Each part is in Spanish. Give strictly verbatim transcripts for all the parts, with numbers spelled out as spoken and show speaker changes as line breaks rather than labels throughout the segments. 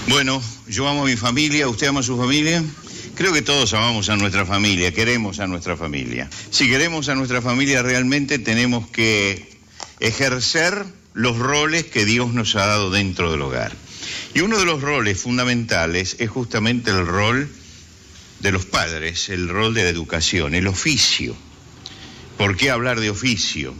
Bueno, yo amo a mi familia, ¿usted ama a su familia? Creo que todos amamos a nuestra familia, queremos a nuestra familia. Si queremos a nuestra familia realmente tenemos que ejercer los roles que Dios nos ha dado dentro del hogar. Y uno de los roles fundamentales es justamente el rol de los padres, el rol de la educación, el oficio. ¿Por qué hablar de oficio?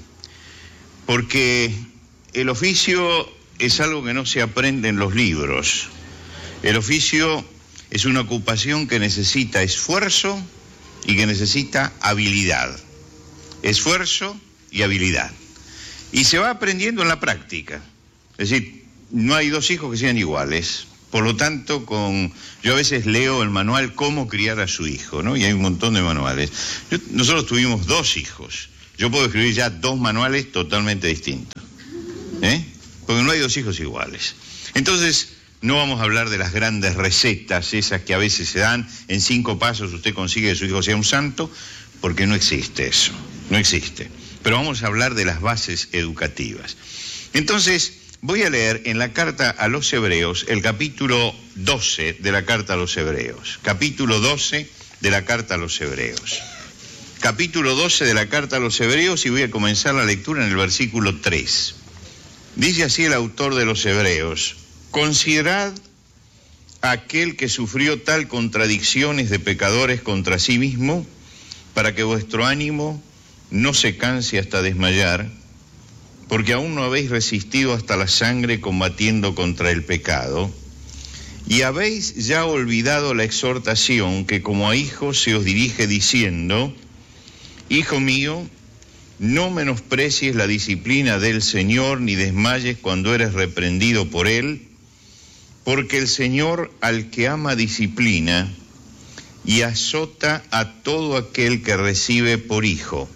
Porque el oficio es algo que no se aprende en los libros. El oficio es una ocupación que necesita esfuerzo y que necesita habilidad. Esfuerzo y habilidad. Y se va aprendiendo en la práctica. Es decir, no hay dos hijos que sean iguales. Por lo tanto, con yo a veces leo el manual Cómo criar a su hijo, ¿no? Y hay un montón de manuales. Yo, nosotros tuvimos dos hijos. Yo puedo escribir ya dos manuales totalmente distintos. ¿Eh? Porque no hay dos hijos iguales. Entonces, no vamos a hablar de las grandes recetas, esas que a veces se dan, en cinco pasos usted consigue que su hijo sea un santo, porque no existe eso, no existe. Pero vamos a hablar de las bases educativas. Entonces, voy a leer en la carta a los Hebreos, el capítulo doce de la carta a los Hebreos. Capítulo doce de la carta a los Hebreos. Capítulo doce de la carta a los Hebreos, y voy a comenzar la lectura en el versículo tres. Dice así el autor de los Hebreos: considerad a aquel que sufrió tal contradicciones de pecadores contra sí mismo, para que vuestro ánimo no se canse hasta desmayar, porque aún no habéis resistido hasta la sangre combatiendo contra el pecado, y habéis ya olvidado la exhortación que como a hijos se os dirige diciendo: Hijo mío, no menosprecies la disciplina del Señor, ni desmayes cuando eres reprendido por Él, porque el Señor al que ama disciplina y azota a todo aquel que recibe por hijo.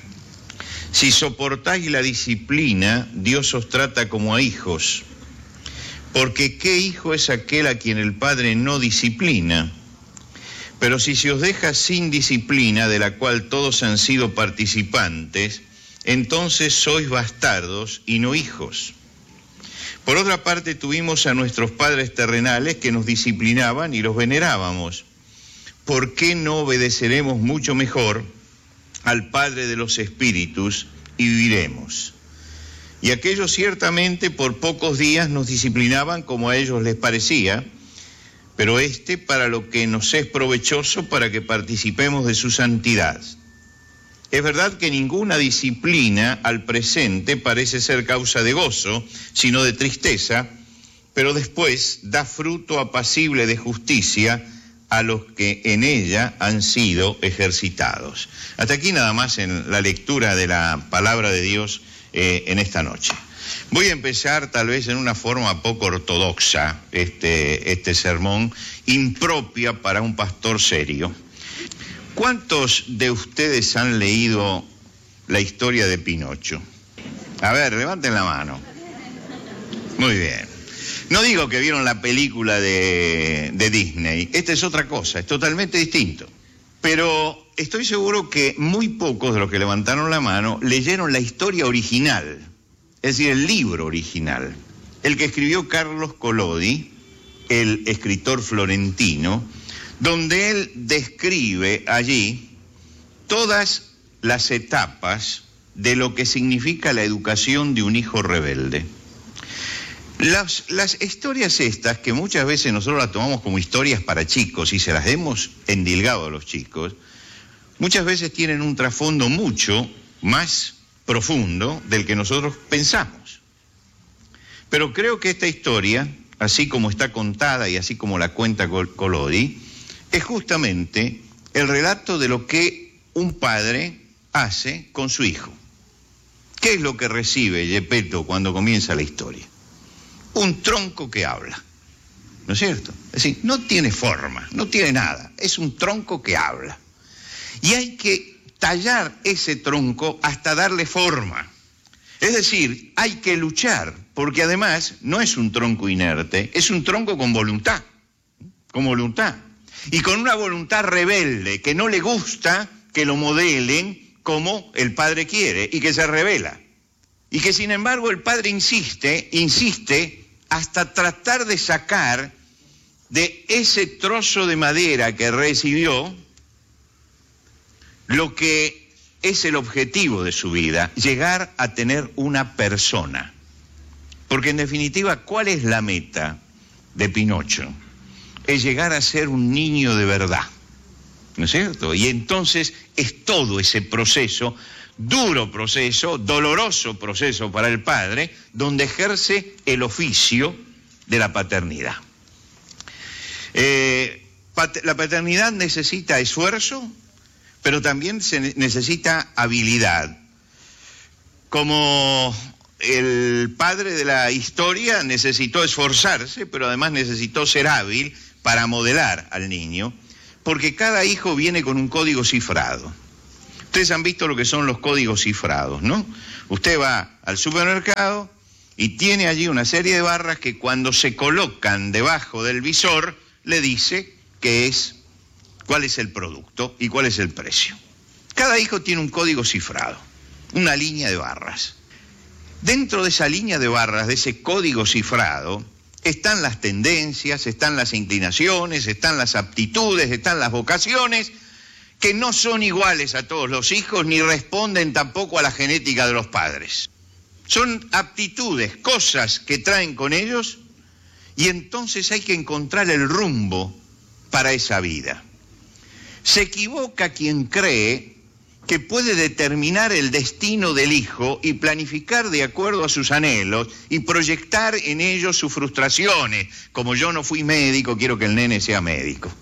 Si soportáis la disciplina, Dios os trata como a hijos, porque ¿qué hijo es aquel a quien el Padre no disciplina? Pero si se os deja sin disciplina, de la cual todos han sido participantes, entonces sois bastardos y no hijos. Por otra parte, tuvimos a nuestros padres terrenales que nos disciplinaban y los venerábamos. ¿Por qué no obedeceremos mucho mejor al Padre de los Espíritus y viviremos? Y aquellos ciertamente por pocos días nos disciplinaban como a ellos les parecía, pero este para lo que nos es provechoso, para que participemos de su santidad. Es verdad que ninguna disciplina al presente parece ser causa de gozo, sino de tristeza, pero después da fruto apacible de justicia a los que en ella han sido ejercitados. Hasta aquí nada más en la lectura de la palabra de Dios eh, en esta noche. Voy a empezar tal vez en una forma poco ortodoxa este, este sermón, impropia para un pastor serio. ¿Cuántos de ustedes han leído la historia de Pinocho? A ver, levanten la mano. Muy bien. No digo que vieron la película de, de Disney, esta es otra cosa, es totalmente distinto. Pero estoy seguro que muy pocos de los que levantaron la mano leyeron la historia original, es decir, el libro original, el que escribió Carlos Collodi, el escritor florentino, donde él describe allí todas las etapas de lo que significa la educación de un hijo rebelde. Las, las historias estas, que muchas veces nosotros las tomamos como historias para chicos y se las hemos endilgado a los chicos, muchas veces tienen un trasfondo mucho más profundo del que nosotros pensamos. Pero creo que esta historia, así como está contada y así como la cuenta Collodi, es justamente el relato de lo que un padre hace con su hijo. ¿Qué es lo que recibe Gepetto cuando comienza la historia? Un tronco que habla, ¿no es cierto? Es decir, no tiene forma, no tiene nada, es un tronco que habla. Y hay que tallar ese tronco hasta darle forma. Es decir, hay que luchar, porque además no es un tronco inerte, es un tronco con voluntad, con voluntad. Y con una voluntad rebelde, que no le gusta que lo modelen como el padre quiere y que se rebela. Y que sin embargo el padre insiste, insiste hasta tratar de sacar de ese trozo de madera que recibió lo que es el objetivo de su vida, llegar a tener una persona. Porque en definitiva, ¿cuál es la meta de Pinocho? Es llegar a ser un niño de verdad, ¿no es cierto? Y entonces es todo ese proceso, duro proceso, doloroso proceso para el padre, donde ejerce el oficio de la paternidad. Eh, pat- la paternidad necesita esfuerzo, pero también se ne- necesita habilidad. Como el padre de la historia necesitó esforzarse, pero además necesitó ser hábil para modelar al niño, porque cada hijo viene con un código cifrado. Ustedes han visto lo que son los códigos cifrados, ¿no? Usted va al supermercado y tiene allí una serie de barras que cuando se colocan debajo del visor le dice qué es, cuál es el producto y cuál es el precio. Cada hijo tiene un código cifrado, una línea de barras. Dentro de esa línea de barras, de ese código cifrado, están las tendencias, están las inclinaciones, están las aptitudes, están las vocaciones, que no son iguales a todos los hijos ni responden tampoco a la genética de los padres. Son aptitudes, cosas que traen con ellos, y entonces hay que encontrar el rumbo para esa vida. Se equivoca quien cree que puede determinar el destino del hijo y planificar de acuerdo a sus anhelos y proyectar en ellos sus frustraciones. Como yo no fui médico, quiero que el nene sea médico.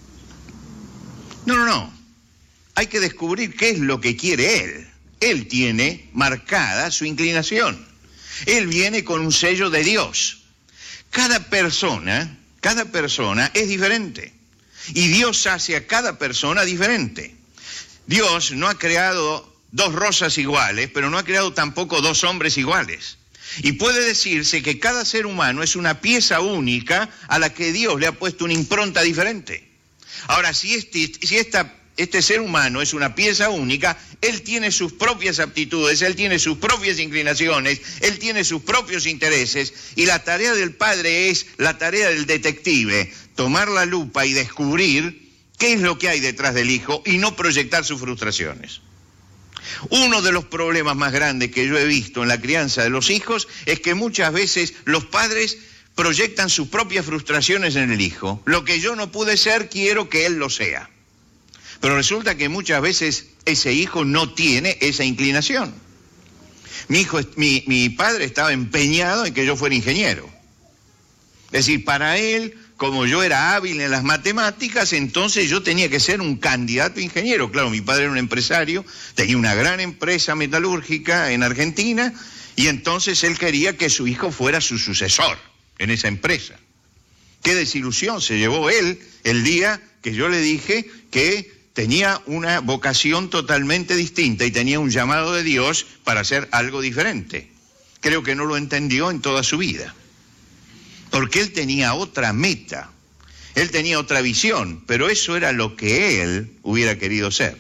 No, no, no. Hay que descubrir qué es lo que quiere él. Él tiene marcada su inclinación. Él viene con un sello de Dios. Cada persona, cada persona es diferente. Y Dios hace a cada persona diferente. Dios no ha creado dos rosas iguales, pero no ha creado tampoco dos hombres iguales. Y puede decirse que cada ser humano es una pieza única a la que Dios le ha puesto una impronta diferente. Ahora, si este, si esta, este ser humano es una pieza única, él tiene sus propias aptitudes, él tiene sus propias inclinaciones, él tiene sus propios intereses, y la tarea del padre es la tarea del detective, tomar la lupa y descubrir qué es lo que hay detrás del hijo y no proyectar sus frustraciones. Uno de los problemas más grandes que yo he visto en la crianza de los hijos es que muchas veces los padres proyectan sus propias frustraciones en el hijo. Lo que yo no pude ser, quiero que él lo sea. Pero resulta que muchas veces ese hijo no tiene esa inclinación. Mi hijo, mi, mi padre estaba empeñado en que yo fuera ingeniero. Es decir, para él, como yo era hábil en las matemáticas, entonces yo tenía que ser un candidato a ingeniero. Claro, mi padre era un empresario, tenía una gran empresa metalúrgica en Argentina, y entonces él quería que su hijo fuera su sucesor en esa empresa. Qué desilusión se llevó él el día que yo le dije que tenía una vocación totalmente distinta y tenía un llamado de Dios para hacer algo diferente. Creo que no lo entendió en toda su vida, porque él tenía otra meta, él tenía otra visión, pero eso era lo que él hubiera querido ser,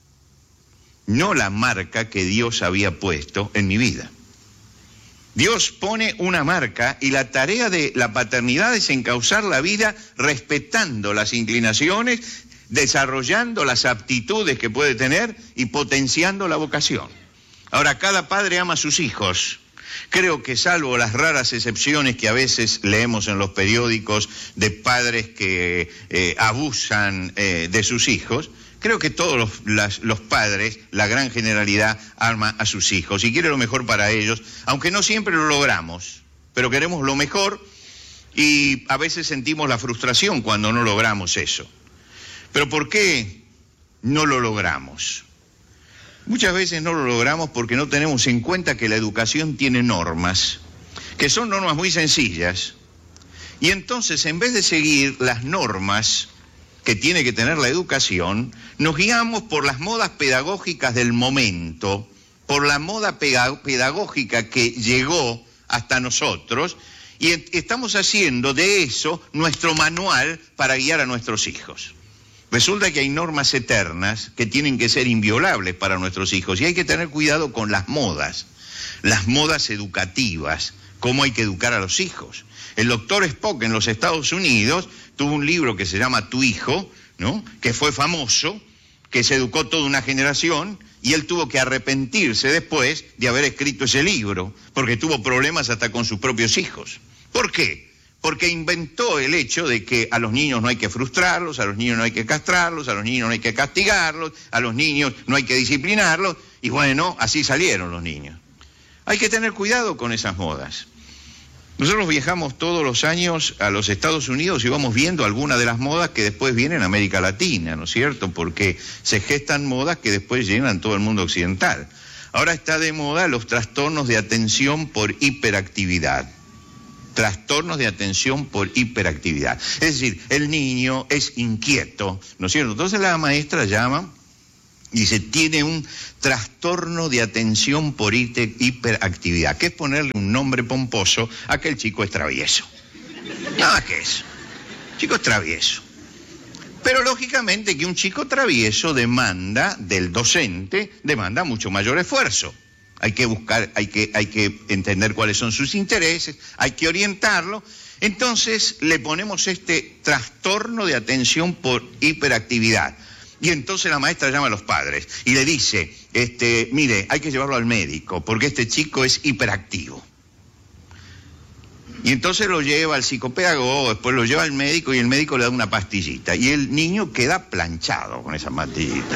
no la marca que Dios había puesto en mi vida. Dios pone una marca y la tarea de la paternidad es encauzar la vida respetando las inclinaciones, desarrollando las aptitudes que puede tener y potenciando la vocación. Ahora, cada padre ama a sus hijos. Creo que salvo las raras excepciones que a veces leemos en los periódicos de padres que eh, abusan eh, de sus hijos, creo que todos los, las, los padres, la gran generalidad, ama a sus hijos y quiere lo mejor para ellos, aunque no siempre lo logramos, pero queremos lo mejor y a veces sentimos la frustración cuando no logramos eso. ¿Pero por qué no lo logramos? Muchas veces no lo logramos porque no tenemos en cuenta que la educación tiene normas, que son normas muy sencillas, y entonces en vez de seguir las normas que tiene que tener la educación, nos guiamos por las modas pedagógicas del momento, por la moda pedagógica que llegó hasta nosotros, y estamos haciendo de eso nuestro manual para guiar a nuestros hijos. Resulta que hay normas eternas que tienen que ser inviolables para nuestros hijos y hay que tener cuidado con las modas, las modas educativas, cómo hay que educar a los hijos. El doctor Spock en los Estados Unidos tuvo un libro que se llama Tu hijo, ¿no?, que fue famoso, que se educó toda una generación, y él tuvo que arrepentirse después de haber escrito ese libro, porque tuvo problemas hasta con sus propios hijos. ¿Por qué? Porque inventó el hecho de que a los niños no hay que frustrarlos, a los niños no hay que castrarlos, a los niños no hay que castigarlos, a los niños no hay que disciplinarlos, y bueno, así salieron los niños. Hay que tener cuidado con esas modas. Nosotros viajamos todos los años a los Estados Unidos y vamos viendo algunas de las modas que después vienen a América Latina, ¿no es cierto? Porque se gestan modas que después llegan todo el mundo occidental. Ahora está de moda los trastornos de atención por hiperactividad. Trastornos de atención por hiperactividad. Es decir, el niño es inquieto, ¿no es cierto? Entonces la maestra llama y dice, tiene un trastorno de atención por hiperactividad, que es ponerle un nombre pomposo a que el chico es travieso. Nada más que eso. El chico es travieso. Pero lógicamente que un chico travieso demanda del docente, demanda mucho mayor esfuerzo. Hay que buscar, hay que, hay que entender cuáles son sus intereses, hay que orientarlo. Entonces le ponemos este trastorno de atención por hiperactividad. Y entonces la maestra llama a los padres y le dice, este, mire, hay que llevarlo al médico porque este chico es hiperactivo. Y entonces lo lleva al psicopedagogo, después lo lleva al médico y el médico le da una pastillita. Y el niño queda planchado con esa pastillita.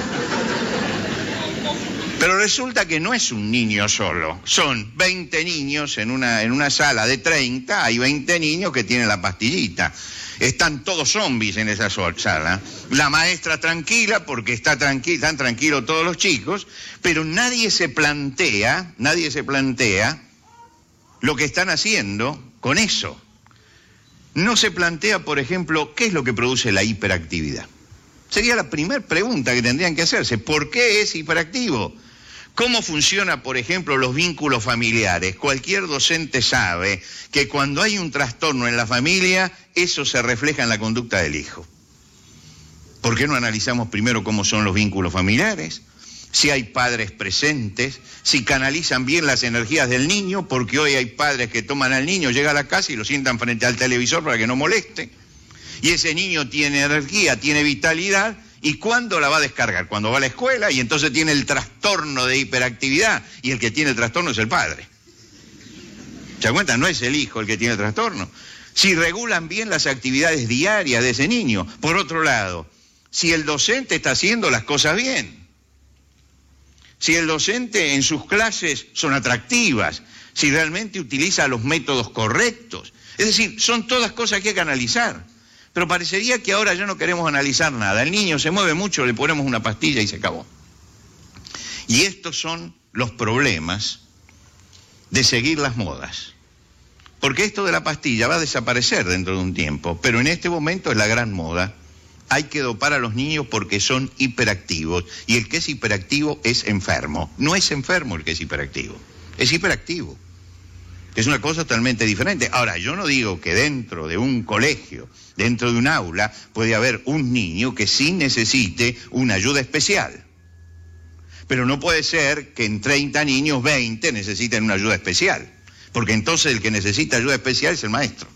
Pero resulta que no es un niño solo, son veinte niños en una, en una sala de treinta, hay veinte niños que tienen la pastillita. Están todos zombies en esa sala. La maestra tranquila porque está tranqui- están tranquilos todos los chicos, pero nadie se plantea, nadie se plantea lo que están haciendo con eso. No se plantea, por ejemplo, qué es lo que produce la hiperactividad. Sería la primera pregunta que tendrían que hacerse. ¿Por qué es hiperactivo? ¿Cómo funciona, por ejemplo, los vínculos familiares? Cualquier docente sabe que cuando hay un trastorno en la familia, eso se refleja en la conducta del hijo. ¿Por qué no analizamos primero cómo son los vínculos familiares? Si hay padres presentes, si canalizan bien las energías del niño, porque hoy hay padres que toman al niño, llega a la casa y lo sientan frente al televisor para que no moleste. Y ese niño tiene energía, tiene vitalidad. ¿Y cuándo la va a descargar? Cuando va a la escuela y entonces tiene el trastorno de hiperactividad y el que tiene el trastorno es el padre. ¿Se dan cuenta? No es el hijo el que tiene el trastorno. Si regulan bien las actividades diarias de ese niño. Por otro lado, si el docente está haciendo las cosas bien, si el docente en sus clases son atractivas, si realmente utiliza los métodos correctos. Es decir, son todas cosas que hay que analizar. Pero parecería que ahora ya no queremos analizar nada. El niño se mueve mucho, le ponemos una pastilla y se acabó. Y estos son los problemas de seguir las modas. Porque esto de la pastilla va a desaparecer dentro de un tiempo, pero en este momento es la gran moda. Hay que dopar a los niños porque son hiperactivos. Y el que es hiperactivo es enfermo. No es enfermo el que es hiperactivo, es hiperactivo. Es una cosa totalmente diferente. Ahora, yo no digo que dentro de un colegio, dentro de un aula, puede haber un niño que sí necesite una ayuda especial. Pero no puede ser que en treinta niños, veinte necesiten una ayuda especial. Porque entonces el que necesita ayuda especial es el maestro.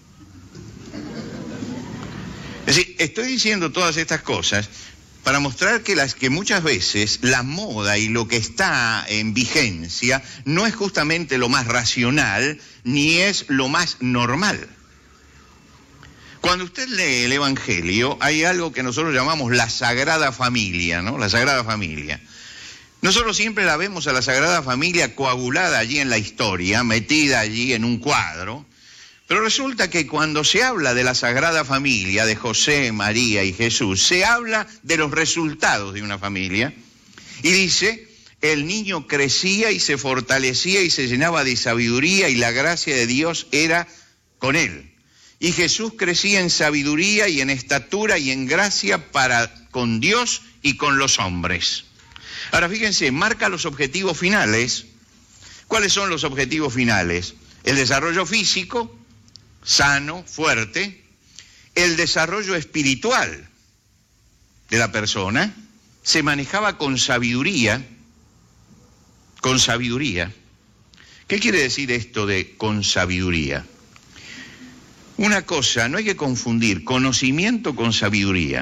Es decir, estoy diciendo todas estas cosas para mostrar que, las, que muchas veces la moda y lo que está en vigencia no es justamente lo más racional, ni es lo más normal. Cuando usted lee el Evangelio, hay algo que nosotros llamamos la Sagrada Familia, ¿no? La Sagrada Familia. Nosotros siempre la vemos a la Sagrada Familia coagulada allí en la historia, metida allí en un cuadro, pero resulta que cuando se habla de la Sagrada Familia, de José, María y Jesús, se habla de los resultados de una familia y dice, el niño crecía y se fortalecía y se llenaba de sabiduría y la gracia de Dios era con él. Y Jesús crecía en sabiduría y en estatura y en gracia para con Dios y con los hombres. Ahora fíjense, marca los objetivos finales. ¿Cuáles son los objetivos finales? El desarrollo físico, sano, fuerte, el desarrollo espiritual de la persona, se manejaba con sabiduría, con sabiduría. ¿Qué quiere decir esto de con sabiduría? Una cosa, no hay que confundir conocimiento con sabiduría.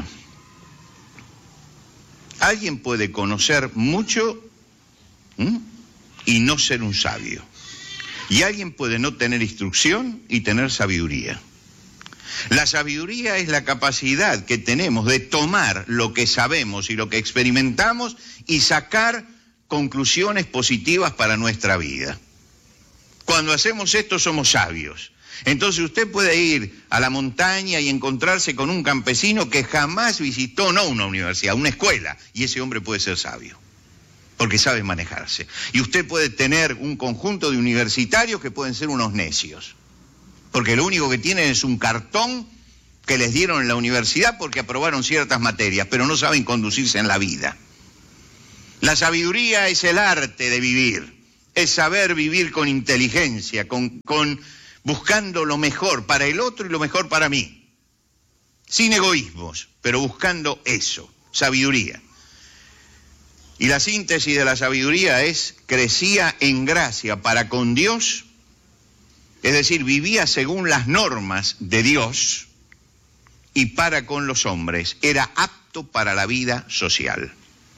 Alguien puede conocer mucho ¿m? y no ser un sabio. Y alguien puede no tener instrucción y tener sabiduría. La sabiduría es la capacidad que tenemos de tomar lo que sabemos y lo que experimentamos y sacar conclusiones positivas para nuestra vida. Cuando hacemos esto somos sabios. Entonces usted puede ir a la montaña y encontrarse con un campesino que jamás visitó, no una universidad, una escuela, y ese hombre puede ser sabio, porque sabe manejarse. Y usted puede tener un conjunto de universitarios que pueden ser unos necios, porque lo único que tienen es un cartón que les dieron en la universidad porque aprobaron ciertas materias, pero no saben conducirse en la vida. La sabiduría es el arte de vivir, es saber vivir con inteligencia, con, con buscando lo mejor para el otro y lo mejor para mí, sin egoísmos, pero buscando eso, sabiduría. Y la síntesis de la sabiduría es: crecía en gracia para con Dios, es decir, vivía según las normas de Dios, y para con los hombres era apto para la vida social.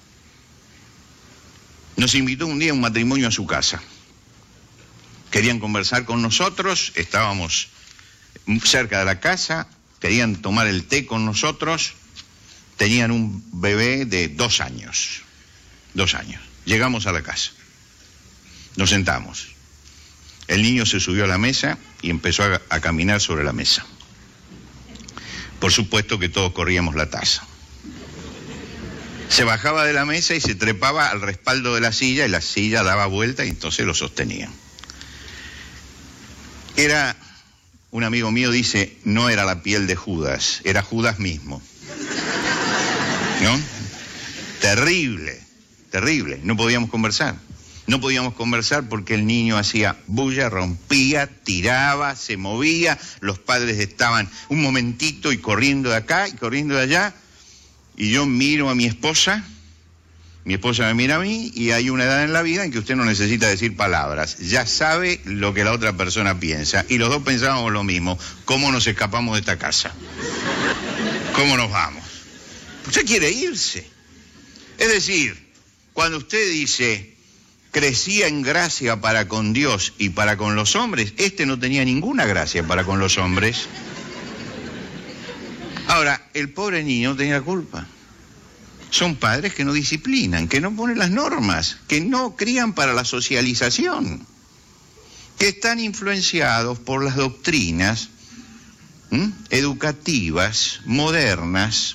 Nos invitó un día un matrimonio a su casa. Querían conversar con nosotros, estábamos cerca de la casa, querían tomar el té con nosotros, tenían un bebé de dos años, dos años. Llegamos a la casa, nos sentamos. El niño se subió a la mesa y empezó a, a caminar sobre la mesa. Por supuesto que todos corríamos la taza. Se bajaba de la mesa y se trepaba al respaldo de la silla, y la silla daba vuelta y entonces lo sostenían. Era, un amigo mío dice, no era la piel de Judas, era Judas mismo. ¿No? Terrible, terrible. No podíamos conversar. No podíamos conversar porque el niño hacía bulla, rompía, tiraba, se movía. Los padres estaban un momentito y corriendo de acá y corriendo de allá. Y yo miro a mi esposa, mi esposa me mira a mí, y hay una edad en la vida en que usted no necesita decir palabras. Ya sabe lo que la otra persona piensa. Y los dos pensábamos lo mismo. ¿Cómo nos escapamos de esta casa? ¿Cómo nos vamos? Usted quiere irse. Es decir, cuando usted dice, crecía en gracia para con Dios y para con los hombres, este no tenía ninguna gracia para con los hombres. Ahora, el pobre niño tenía la culpa. Son padres que no disciplinan, que no ponen las normas, que no crían para la socialización, que están influenciados por las doctrinas ¿m? educativas, modernas,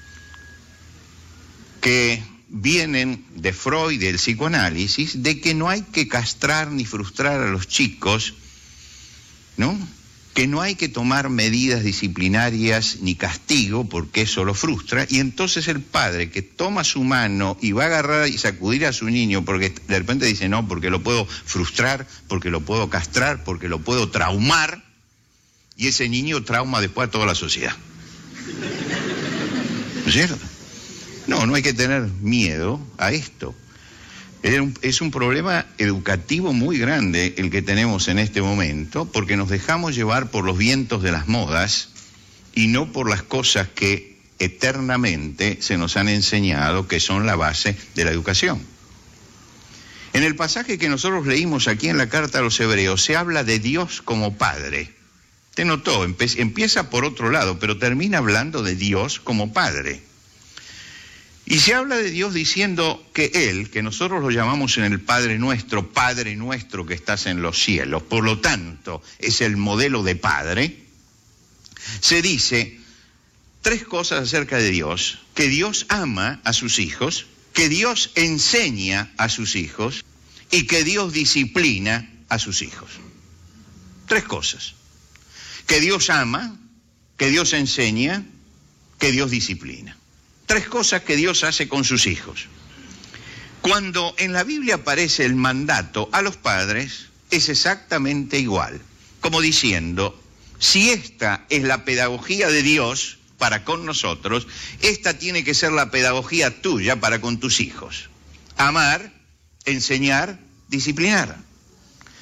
que vienen de Freud, del psicoanálisis, de que no hay que castrar ni frustrar a los chicos, ¿no? Que no hay que tomar medidas disciplinarias ni castigo porque eso lo frustra, y entonces el padre que toma su mano y va a agarrar y sacudir a su niño porque de repente dice no, porque lo puedo frustrar, porque lo puedo castrar, porque lo puedo traumar, y ese niño trauma después a toda la sociedad. ¿No es cierto? No, no hay que tener miedo a esto. Es un problema educativo muy grande el que tenemos en este momento, porque nos dejamos llevar por los vientos de las modas y no por las cosas que eternamente se nos han enseñado que son la base de la educación. En el pasaje que nosotros leímos aquí en la carta a los Hebreos se habla de Dios como Padre. Te notó, empieza por otro lado, pero termina hablando de Dios como Padre. Y se habla de Dios diciendo que Él, que nosotros lo llamamos en el Padre Nuestro, Padre Nuestro que estás en los cielos, por lo tanto es el modelo de Padre, se dice tres cosas acerca de Dios: que Dios ama a sus hijos, que Dios enseña a sus hijos y que Dios disciplina a sus hijos. Tres cosas: que Dios ama, que Dios enseña, que Dios disciplina. Tres cosas que Dios hace con sus hijos. Cuando en la Biblia aparece el mandato a los padres, es exactamente igual, como diciendo, si esta es la pedagogía de Dios para con nosotros, esta tiene que ser la pedagogía tuya para con tus hijos. Amar, enseñar, disciplinar.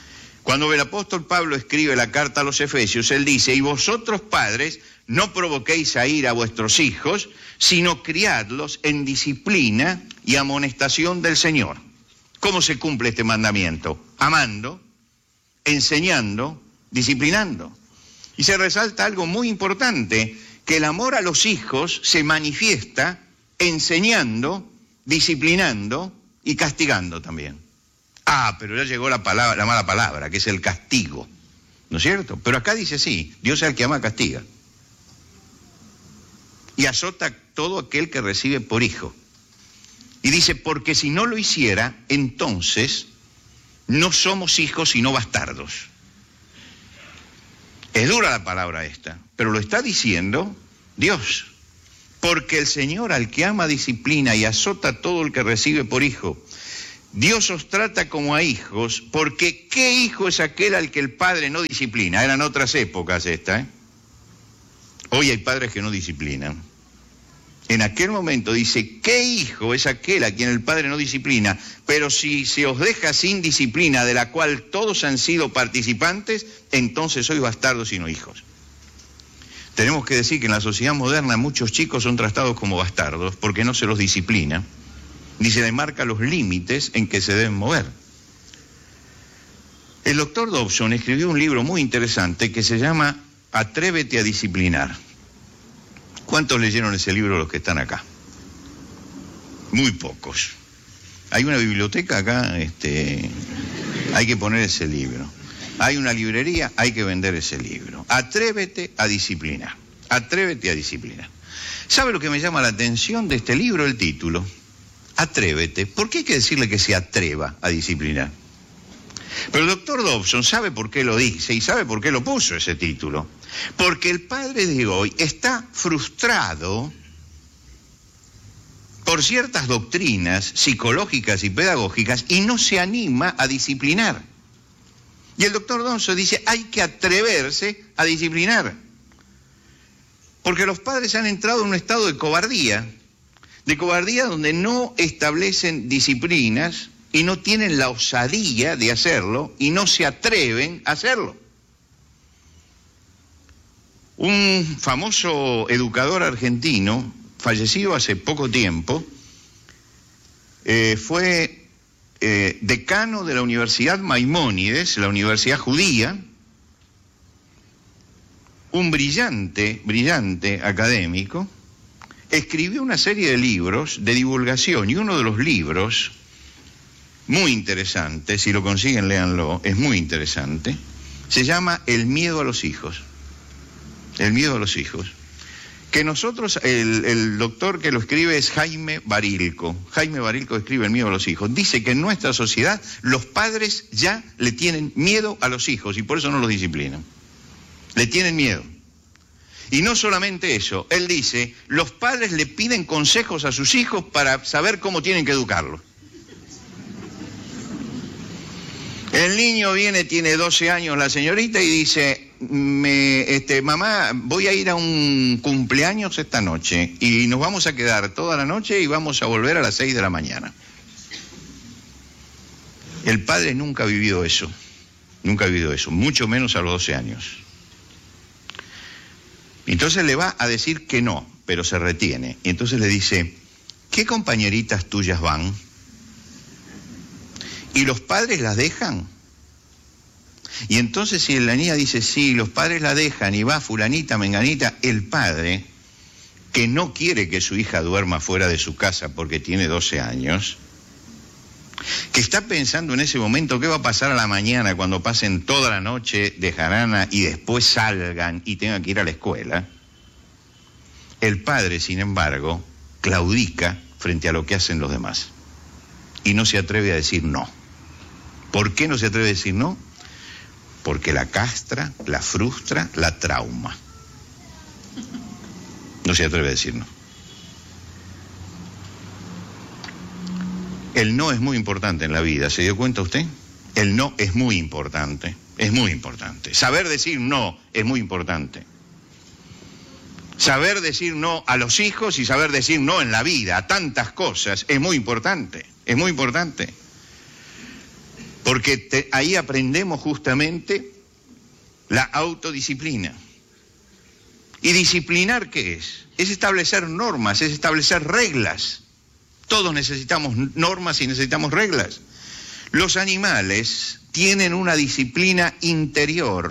Cuando el apóstol Pablo escribe la carta a los Efesios, él dice, y vosotros padres no provoquéis a ira a vuestros hijos, sino criadlos en disciplina y amonestación del Señor. ¿Cómo se cumple este mandamiento? Amando, enseñando, disciplinando. Y se resalta algo muy importante, que el amor a los hijos se manifiesta enseñando, disciplinando y castigando también. Ah, pero ya llegó la palabra, la mala palabra, que es el castigo, ¿no es cierto? Pero acá dice sí, Dios es el que ama, castiga. Y azota a todo aquel que recibe por hijo. Y dice, porque si no lo hiciera, entonces no somos hijos sino bastardos. Es dura la palabra esta, pero lo está diciendo Dios. Porque el Señor al que ama disciplina y azota a todo el que recibe por hijo. Dios os trata como a hijos, porque ¿qué hijo es aquel al que el padre no disciplina? Eran otras épocas esta, ¿eh? Hoy hay padres que no disciplinan. En aquel momento dice, ¿qué hijo es aquel a quien el padre no disciplina? Pero si se os deja sin disciplina, de la cual todos han sido participantes, entonces sois bastardos y no hijos. Tenemos que decir que en la sociedad moderna muchos chicos son tratados como bastardos porque no se los disciplina, ni se les marca los límites en que se deben mover. El doctor Dobson escribió un libro muy interesante que se llama Atrévete a disciplinar. ¿Cuántos leyeron ese libro los que están acá? Muy pocos. Hay una biblioteca acá, este, hay que poner ese libro. Hay una librería, hay que vender ese libro. Atrévete a disciplinar. Atrévete a disciplinar. ¿Sabe lo que me llama la atención de este libro? El título. Atrévete. ¿Por qué hay que decirle que se atreva a disciplinar? Pero el doctor Dobson sabe por qué lo dice y sabe por qué lo puso ese título. Porque el padre de hoy está frustrado por ciertas doctrinas psicológicas y pedagógicas y no se anima a disciplinar. Y el doctor Dobson dice, hay que atreverse a disciplinar. Porque los padres han entrado en un estado de cobardía, de cobardía donde no establecen disciplinas y no tienen la osadía de hacerlo y no se atreven a hacerlo. Un famoso educador argentino, fallecido hace poco tiempo, eh, fue eh, decano de la Universidad Maimónides, la Universidad Judía, un brillante, brillante académico, escribió una serie de libros de divulgación y uno de los libros, muy interesante, si lo consiguen léanlo, es muy interesante, se llama El miedo a los hijos. El miedo a los hijos. Que nosotros, el, el doctor que lo escribe es Jaime Barilco. Jaime Barilco escribe El miedo a los hijos. Dice que en nuestra sociedad los padres ya le tienen miedo a los hijos y por eso no los disciplinan. Le tienen miedo. Y no solamente eso, él dice, los padres le piden consejos a sus hijos para saber cómo tienen que educarlos. El niño viene, tiene doce años la señorita y dice, me, este, mamá, voy a ir a un cumpleaños esta noche y nos vamos a quedar toda la noche y vamos a volver a las seis de la mañana. El padre nunca ha vivido eso, nunca ha vivido eso, mucho menos a los doce años. Entonces le va a decir que no, pero se retiene. Y entonces le dice, ¿qué compañeritas tuyas van? ¿Y los padres las dejan? Y entonces si la niña dice, sí, los padres la dejan y va fulanita, menganita, el padre, que no quiere que su hija duerma fuera de su casa porque tiene doce años, que está pensando en ese momento qué va a pasar a la mañana cuando pasen toda la noche de jarana y después salgan y tengan que ir a la escuela, el padre, sin embargo, claudica frente a lo que hacen los demás y no se atreve a decir no. ¿Por qué no se atreve a decir no? Porque la castra, la frustra, la trauma. No se atreve a decir no. El no es muy importante en la vida, ¿se dio cuenta usted? El no es muy importante, es muy importante. Saber decir no es muy importante. Saber decir no a los hijos y saber decir no en la vida, a tantas cosas, es muy importante, es muy importante. Porque te, ahí aprendemos justamente la autodisciplina. ¿Y disciplinar qué es? Es establecer normas, es establecer reglas. Todos necesitamos normas y necesitamos reglas. Los animales tienen una disciplina interior.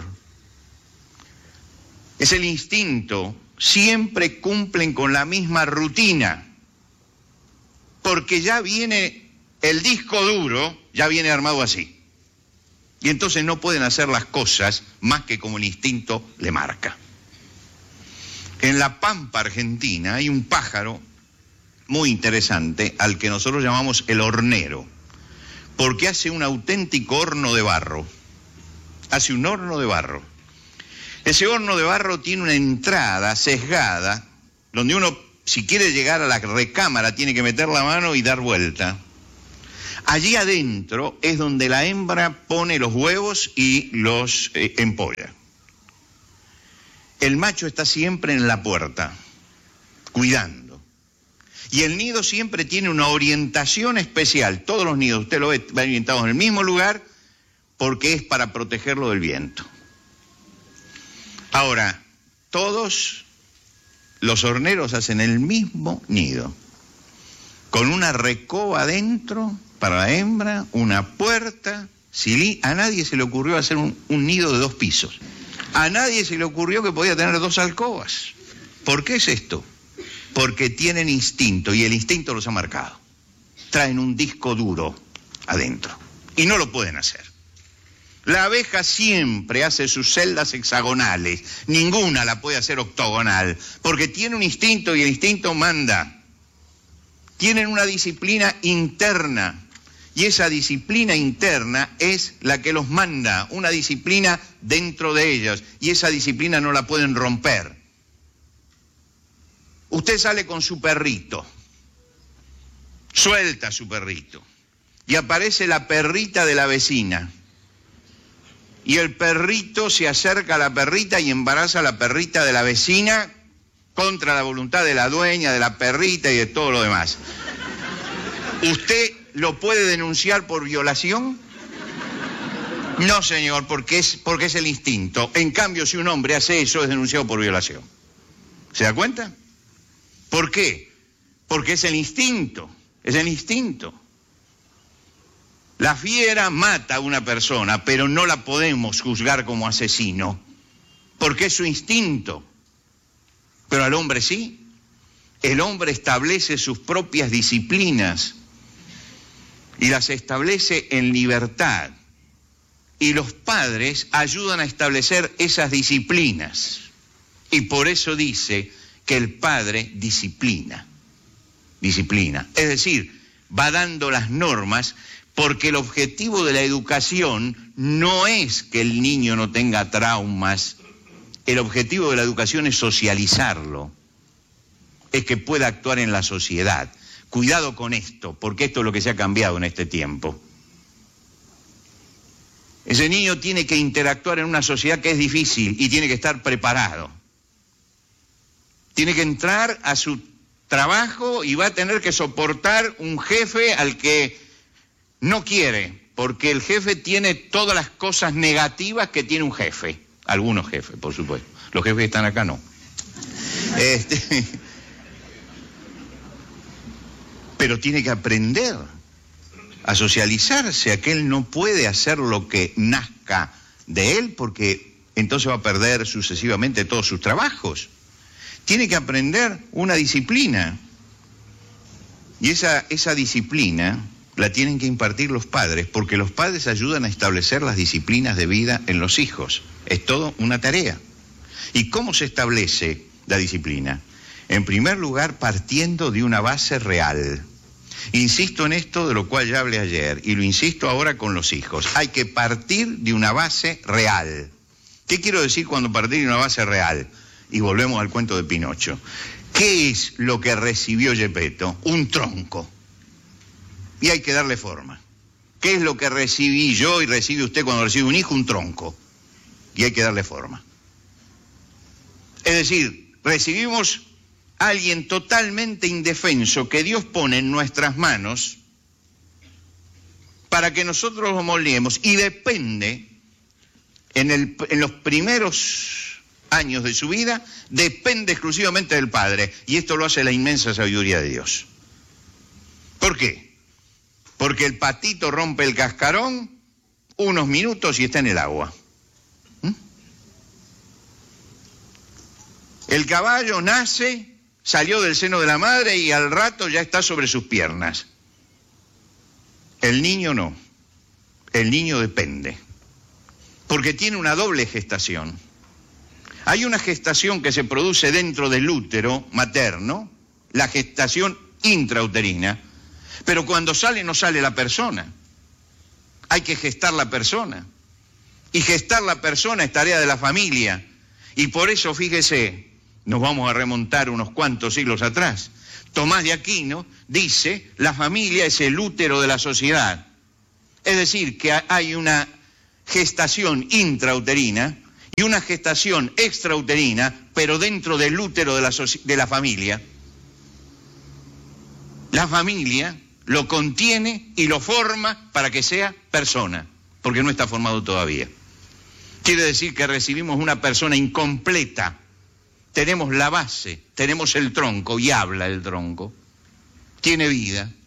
Es el instinto, siempre cumplen con la misma rutina, porque ya viene el disco duro, ya viene armado así. Y entonces no pueden hacer las cosas más que como el instinto le marca. En la pampa argentina hay un pájaro muy interesante al que nosotros llamamos el hornero, porque hace un auténtico horno de barro. Hace un horno de barro. Ese horno de barro tiene una entrada sesgada, donde uno, si quiere llegar a la recámara, tiene que meter la mano y dar vuelta. Allí adentro es donde la hembra pone los huevos y los eh, empolla. El macho está siempre en la puerta, cuidando. Y el nido siempre tiene una orientación especial. Todos los nidos, usted lo ve, van orientados en el mismo lugar, porque es para protegerlo del viento. Ahora, todos los horneros hacen el mismo nido, con una recoba adentro para la hembra, una puerta. A nadie se le ocurrió hacer un, un nido de dos pisos. A nadie se le ocurrió que podía tener dos alcobas. ¿Por qué es esto? Porque tienen instinto, y el instinto los ha marcado. Traen un disco duro adentro, y no lo pueden hacer. La abeja siempre hace sus celdas hexagonales, ninguna la puede hacer octogonal, porque tiene un instinto y el instinto manda. Tienen una disciplina interna, y esa disciplina interna es la que los manda, una disciplina dentro de ellos, y esa disciplina no la pueden romper. Usted sale con su perrito, suelta a su perrito, y aparece la perrita de la vecina. Y el perrito se acerca a la perrita y embaraza a la perrita de la vecina contra la voluntad de la dueña, de la perrita y de todo lo demás. ¿Usted lo puede denunciar por violación? No, señor, porque es, porque es el instinto. En cambio, si un hombre hace eso, es denunciado por violación. ¿Se da cuenta? ¿Por qué? Porque es el instinto, es el instinto. La fiera mata a una persona, pero no la podemos juzgar como asesino, porque es su instinto. Pero al hombre sí. El hombre establece sus propias disciplinas y las establece en libertad. Y los padres ayudan a establecer esas disciplinas. Y por eso dice que el padre disciplina. Disciplina. Es decir, va dando las normas, porque el objetivo de la educación no es que el niño no tenga traumas. El objetivo de la educación es socializarlo, es que pueda actuar en la sociedad. Cuidado con esto, porque esto es lo que se ha cambiado en este tiempo. Ese niño tiene que interactuar en una sociedad que es difícil y tiene que estar preparado. Tiene que entrar a su trabajo y va a tener que soportar un jefe al que no quiere, porque el jefe tiene todas las cosas negativas que tiene un jefe. Algunos jefes, por supuesto. Los jefes que están acá no. Este, pero tiene que aprender a socializarse, a que él no puede hacer lo que nazca de él, porque entonces va a perder sucesivamente todos sus trabajos. Tiene que aprender una disciplina. Y esa, esa disciplina la tienen que impartir los padres, porque los padres ayudan a establecer las disciplinas de vida en los hijos. Es todo una tarea. ¿Y cómo se establece la disciplina? En primer lugar, partiendo de una base real. Insisto en esto de lo cual ya hablé ayer, y lo insisto ahora con los hijos. Hay que partir de una base real. ¿Qué quiero decir cuando partir de una base real? Y volvemos al cuento de Pinocho. ¿Qué es lo que recibió Geppetto? Un tronco. Y hay que darle forma. ¿Qué es lo que recibí yo y recibe usted cuando recibe un hijo? Un tronco. Y hay que darle forma. Es decir, recibimos a alguien totalmente indefenso que Dios pone en nuestras manos para que nosotros lo moldeemos, y depende, en, el, en los primeros años de su vida, depende exclusivamente del padre, y esto lo hace la inmensa sabiduría de Dios. ¿Por qué? Porque el patito rompe el cascarón unos minutos y está en el agua. ¿Mm? El caballo nace, salió del seno de la madre y al rato ya está sobre sus piernas. El niño no. El niño depende. Porque tiene una doble gestación. Hay una gestación que se produce dentro del útero materno, la gestación intrauterina, pero cuando sale no sale la persona. Hay que gestar la persona. Y gestar la persona es tarea de la familia. Y por eso, fíjese, nos vamos a remontar unos cuantos siglos atrás. Tomás de Aquino dice, la familia es el útero de la sociedad. Es decir, que hay una gestación intrauterina y una gestación extrauterina, pero dentro del útero de la, de la familia. La familia lo contiene y lo forma para que sea persona, porque no está formado todavía. Quiere decir que recibimos una persona incompleta. Tenemos la base, tenemos el tronco y habla el tronco. Tiene vida.